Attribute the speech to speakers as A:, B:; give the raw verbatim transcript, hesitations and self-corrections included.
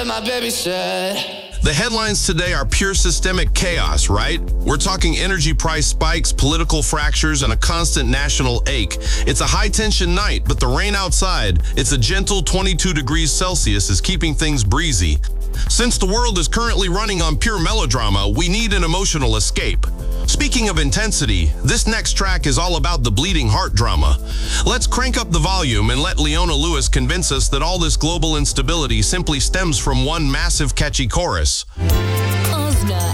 A: My baby said.
B: The headlines today are pure systemic chaos, right? We're talking energy price spikes, political fractures, and a constant national ache. It's a high-tension night, but the rain outside, it's a gentle twenty-two degrees Celsius, is keeping things breezy. Since the world is currently running on pure melodrama, we need an emotional escape. Speaking of intensity, this next track is all about the bleeding heart drama. Let's crank up the volume and let Leona Lewis convince us that all this global instability simply stems from one massive catchy chorus.
C: Ozna.